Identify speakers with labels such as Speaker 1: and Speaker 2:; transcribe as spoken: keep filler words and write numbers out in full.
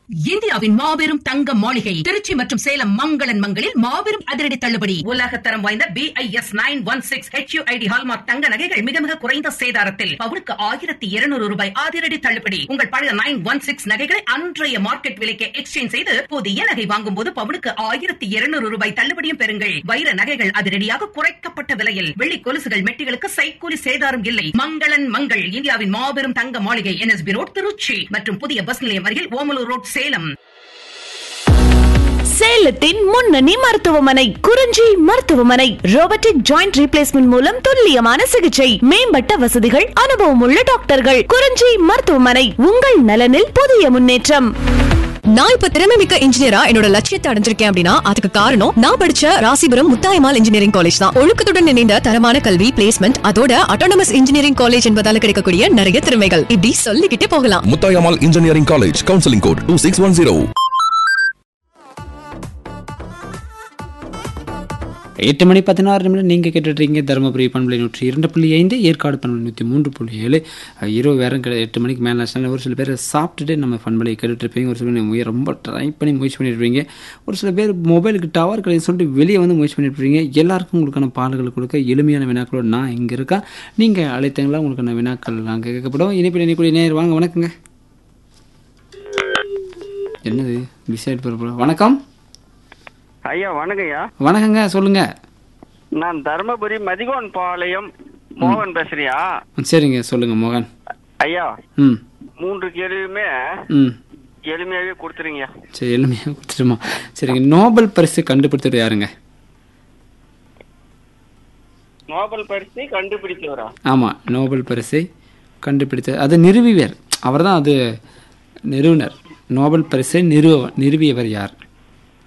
Speaker 1: இந்தியாவின் மாபெரும் தங்க மாளிகை திருச்சி மற்றும் சேலம் மங்களன் மங்களில் மாபெரும் அதிரடி தள்ளுபடி. உலக தரம் வாய்ந்த B I S nine one six H you I D hallmark தங்க நகைகள் மிக மிக குறைந்த சேதாரத்தில் பவுனுக்கு ஆயிரத்தி இருநூறு ரூபாய் அதிரடி தள்ளுபடி. உங்கள் பழைய நைன் ஒன் சிக்ஸ் நகைகளை அன்றைய மார்க்கெட் விலைக்கு எக்ஸ்சேஞ்ச் செய்து புதிய நகை வாங்கும் போது பவுனுக்கு ஆயிரத்தி இருநூறு ரூபாய் தள்ளுபடியும் பெறுங்கள். வைர நகைகள் அதிரடியாக குறைக்கப்பட்ட விலையில், வெள்ளி கொலுசுகள் மெட்டிகளுக்கு சைக்கூலி சேதாரம் இல்லை. மங்களன் மங்கள் இந்தியாவின் மாபெரும் தங்க மாளிகை N S B road Trichy மற்றும் புதிய பஸ் நிலையம் அருகில் ஓமலூர் ரோட் சேலம்.
Speaker 2: சேலத்தின் முன்னணி மருத்துவமனை குறிஞ்சி மருத்துவமனை ரோபோட்டிக் ஜாயிண்ட் ரீப்ளேஸ்மெண்ட் மூலம் துல்லியமான சிகிச்சை, மேம்பட்ட வசதிகள், அனுபவம் உள்ள டாக்டர்கள். குறிஞ்சி மருத்துவமனை, உங்கள் நலனில் புதிய முன்னேற்றம்.
Speaker 3: நான் இப்ப திறமை மிக்க இன்ஜினியரா என்னோட லட்சியத்தை அடைஞ்சிருக்கேன் அப்படின்னா அதுக்கு காரணம் நான் படிச்ச ராசிபுரம் முத்தாயம்மாள் இன்ஜினியரிங் காலேஜ் தான். ஒழுக்கத்துடன் இணைந்த தரமான கல்வி, பிளேஸ்மெண்ட், அதோட அட்டானமஸ் இன்ஜினியரிங் காலேஜ் என்பதால கிடைக்கக்கூடிய நிறைய திறமைகள் இப்படி சொல்லிக்கிட்டே போகலாம்.
Speaker 4: Muthayammal engineering college, counselling code two six one zero.
Speaker 5: எட்டு மணி பதினாறு நிமிடம் நீங்கள் கேட்டுட்ருக்கீங்க தருமபுரி பண்பலை நூற்றி இரண்டு புள்ளி ஐந்து, ஏற்காடு பண்பலை நூற்றி மூன்று புள்ளி ஏழு. இரவு வேறு கிடையாது, எட்டு மணிக்கு மேலே ஆச்சுனால ஒரு சில பேர் சாப்பிட்டுட்டு நம்ம பண்பலை கேட்டுட்ருப்பீங்க. ஒரு சில பேர் முய ரொம்ப ட்ரை பண்ணி முயற்சி பண்ணிட்டுருப்பீங்க. ஒரு சில பேர் மொபைலுக்கு டவர் கிடையாது சொல்லிட்டு வெளியே வந்து முயற்சி பண்ணிட்டுருப்பீங்க. எல்லாருக்கும் உங்களுக்கான பாடல்கள் கொடுக்க எளிமையான வினாக்களோடு நான் இங்கே இருக்கேன். நீங்கள் அழைத்தங்களா உங்களுக்கான வினாக்கள் நாங்கள் கேட்கப்படும். இனிப்பில் இனிக்கூடிய நேர் வாங்க. வணக்கங்க. என்னது விசைட் போகிற வணக்கம்
Speaker 6: ஐயா. வணக்கம்யா.
Speaker 5: வணக்கங்க, சொல்லுங்க.
Speaker 6: நான் தர்மபுரி மதிகோன் பாளையம் மோகன் பேசுறியா?
Speaker 5: சரிங்க, சொல்லுங்க மோகன்.
Speaker 6: ஐயா,
Speaker 5: ம்
Speaker 6: மூன்று கேள்வியுமே
Speaker 5: ம்
Speaker 6: எளிமையாவே கொடுத்துருங்கய்யா.
Speaker 5: சரி, எளிமையாக கொடுத்துருமா? சரிங்க. நோபல் பரிசு கண்டுபிடித்தது யாருங்க?
Speaker 6: நோபல் பரிசை கண்டுபிடித்தவரா?
Speaker 5: ஆமாம், நோபல் பரிசை கண்டுபிடித்த அது நிறுவியவர் அவர் தான். அது நிறுவனர். நோபல் பரிசை நிறுவ நிறுவியவர் யார்?